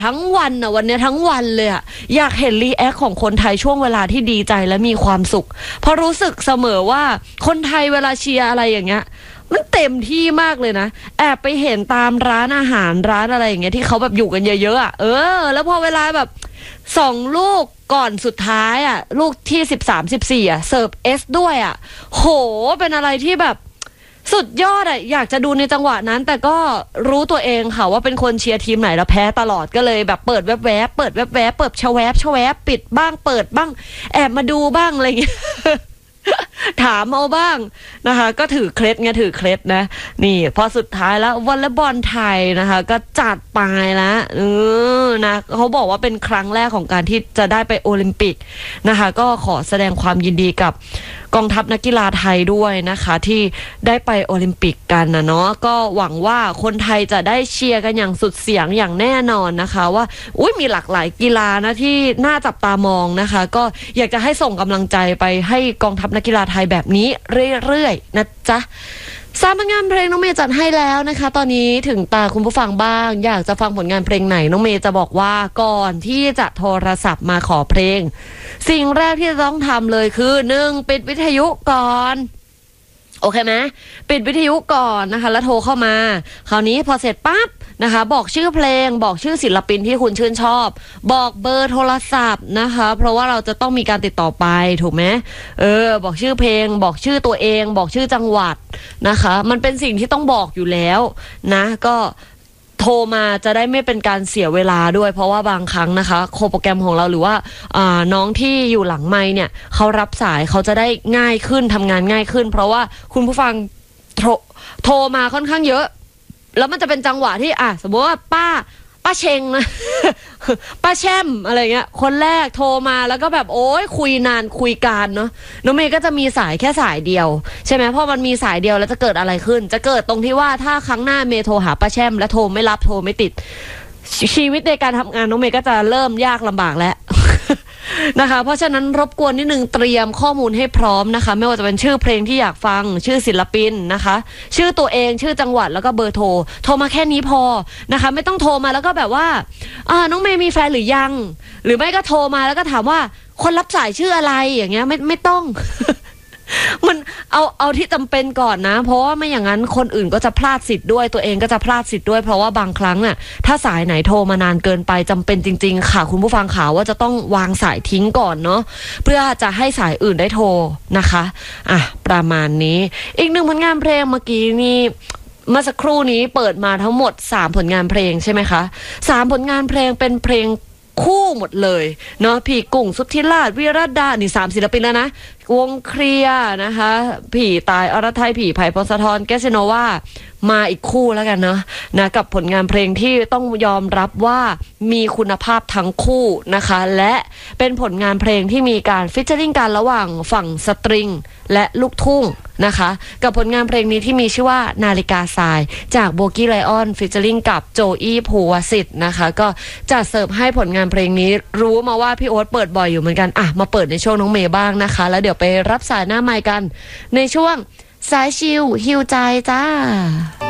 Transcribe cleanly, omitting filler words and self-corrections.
ทั้งวันอ่ะวันนี้ทั้งวันเลยอ่ะอยากเห็นรีแอคของคนไทยช่วงเวลาที่ดีใจและมีความสุขเพราะรู้สึกเสมอว่าคนไทยเวลาเชียร์อะไรอย่างเงี้ยมันเต็มที่มากเลยนะแอบไปเห็นตามร้านอาหารร้านอะไรอย่างเงี้ยที่เขาแบบอยู่กันเยอะๆอ่ะแล้วพอเวลาแบบ2 ลูกก่อนสุดท้ายอ่ะลูกที่13-14อ่ะเสิร์ฟเอสด้วยอ่ะโหเป็นอะไรที่แบบสุดยอดอ่ะอยากจะดูในจังหวะนั้นแต่ก็รู้ตัวเองค่ะว่าเป็นคนเชียร์ทีมไหนแล้วแพ้ตลอดก็เลยแบบเปิดแวบๆเปิดแวบๆเปิดชะแวบปิดบ้างเปิดบ้างแอบมาดูบ้างอะไรอย่างเงี้ย ถามเอาบ้างนะคะก็ถือเคล็ดนะนี่พอสุดท้ายแล้ววอลเลย์บอลไทยนะคะก็จัดไปแล้วนะเขาบอกว่าเป็นครั้งแรกของการที่จะได้ไปโอลิมปิกนะคะก็ขอแสดงความยินดีกับกองทัพนักกีฬาไทยด้วยนะคะที่ได้ไปโอลิมปิกกันนะเนาะก็หวังว่าคนไทยจะได้เชียร์กันอย่างสุดเสียงอย่างแน่นอนนะคะว่ามีหลากหลายกีฬานะที่น่าจับตามองนะคะก็อยากจะให้ส่งกำลังใจไปให้กองทัพนักกีฬาไทยแบบนี้เรื่อยๆนะจ๊ะ3 ผลงานเพลงน้องเมย์จัดให้แล้วนะคะตอนนี้ถึงตาคุณผู้ฟังบ้างอยากจะฟังผลงานเพลงไหนน้องเมย์จะบอกว่าก่อนที่จะโทรศัพท์มาขอเพลงสิ่งแรกที่จะต้องทำเลยคือ1ปิดวิทยุก่อนโอเคไหมปิดวิทยุก่อนนะคะแล้วโทรเข้ามาคราวนี้พอเสร็จปั๊บนะคะบอกชื่อเพลงบอกชื่อศิลปินที่คุณชื่นชอบบอกเบอร์โทรศัพท์นะคะเพราะว่าเราจะต้องมีการติดต่อไปถูกไหมบอกชื่อเพลงบอกชื่อตัวเองบอกชื่อจังหวัดนะคะมันเป็นสิ่งที่ต้องบอกอยู่แล้วนะก็โทรมาจะได้ไม่เป็นการเสียเวลาด้วยเพราะว่าบางครั้งนะคะโปรแกรมของเราหรือว่าน้องที่อยู่หลังไมค์เนี่ยเขารับสายเขาจะได้ง่ายขึ้นทำงานง่ายขึ้นเพราะว่าคุณผู้ฟังโทรมาค่อนข้างเยอะแล้วมันจะเป็นจังหวะที่สมมติว่าป้าเชงนะ ป้าแช่มอะไรเงี้ยคนแรกโทรมาแล้วก็แบบคุยนานคุยการเนาะน้องเมย์ก็จะมีสายแค่สายเดียวใช่ไหมเพราะมันมีสายเดียวแล้วจะเกิดอะไรขึ้นจะเกิดตรงที่ว่าถ้าครั้งหน้าเมย์โทรหาป้าแช่มแล้วโทรไม่รับโทรไม่ติดชีวิตในการทำงานน้องเมย์ก็จะเริ่มยากลำบากแล้ว นะคะเพราะฉะนั้นรบกวนนิดนึงเตรียมข้อมูลให้พร้อมนะคะไม่ว่าจะเป็นชื่อเพลงที่อยากฟังชื่อศิลปินนะคะชื่อตัวเองชื่อจังหวัดแล้วก็เบอร์โทรมาแค่นี้พอนะคะไม่ต้องโทรมาแล้วก็แบบว่าน้องเมย์มีแฟนหรือยังหรือไม่ก็โทรมาแล้วก็ถามว่าคนรับสายชื่ออะไรอย่างเงี้ยไม่ต้อง มันเอาที่จำเป็นก่อนนะเพราะว่าไม่อย่างนั้นคนอื่นก็จะพลาดสิทธิ์ด้วยตัวเองก็จะพลาดสิทธิ์ด้วยเพราะว่าบางครั้งน่ะถ้าสายไหนโทรมานานเกินไปจำเป็นจริงๆค่ะคุณผู้ฟังข่าวว่าจะต้องวางสายทิ้งก่อนเนาะเพื่อจะให้สายอื่นได้โทรนะคะประมาณนี้อีก1 ผลงานเพลงเมื่อกี้นี้เมื่อสักครู่นี้เปิดมาทั้งหมด3 ผลงานเพลงใช่ไหมคะ3 ผลงานเพลงเป็นเพลงคู่หมดเลยเนาะพี่กุ้งสุทธิราชวิรดานี่3 ศิลปินแล้วนะวงเคลียร์นะคะผีตายอรไทยผีไผ่พงศธรแกสโนวามาอีกคู่แล้วกันเนาะนะกับผลงานเพลงที่ต้องยอมรับว่ามีคุณภาพทั้งคู่นะคะและเป็นผลงานเพลงที่มีการฟิชเชอริงกันระหว่างฝั่งสตริงและลูกทุ่งนะคะกับผลงานเพลงนี้ที่มีชื่อว่านาฬิกาทรายจากโบกี้ไลออนฟิชเชอริงกับโจอี้ภูวสิทธิ์นะคะก็จะเสิร์ฟให้ผลงานเพลงนี้รู้มาว่าพี่โอ๊ตเปิดบ่อยอยู่เหมือนกันมาเปิดในช่วงน้องเมย์บ้างนะคะแล้วเดี๋ยวไปรับสายหน้าไมค์กันในช่วงสายชิลฮิวใจจ้า